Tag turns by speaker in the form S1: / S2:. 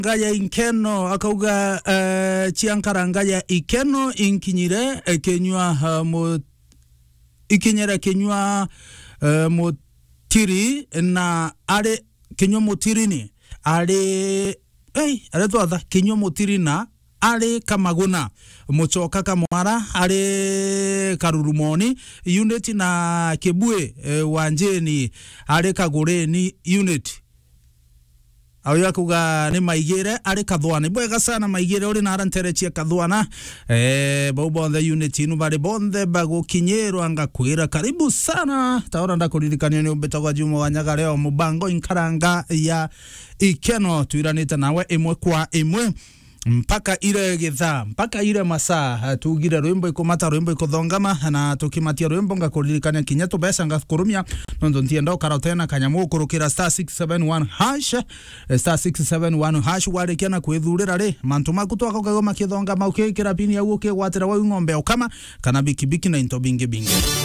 S1: Ngaya Ikeno akauga chiankarangaya Ikeno inkinyire kenywa ikinyere kenywa motiri na are kenywa motirini are twatha kenywa motiri na are Kamaguna Mochoka Kamwara are Karurumoni unit na Kebue Wanjeni are Kagoreni unit Awya kuga ni maigire ari Kathwana bwega sana maigire uri na aranterechia Kathwana bombothe unit inu bari bonthe bagukinyirwa ngakwira karibu sana taora ndakuririkania ni umbetagwa Juma Wanyaga leo mubango inkaranga ya Ikeno twiranite nawe imwe kwa imwe mpaka ile githa mpaka ile masaa tugire rwimbo ikomata rwimbo ikothongama na tukimatia rwimbo ngakuririkania kinya tubesa ngakurumia nondo ntienda ukarotena kanyamu kurukira *671# *671# wale kiana kwithurira ri mantu makutoka ukagoma kithonga maukikira pini ya uke gwatira wa ng'ombe okama kana bikibiki na into bingi